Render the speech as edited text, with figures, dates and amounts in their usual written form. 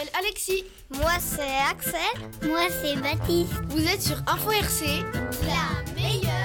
m'appelle Alexis. Moi, c'est Axel. Moi, c'est Baptiste. Vous êtes sur Info RC, la meilleure.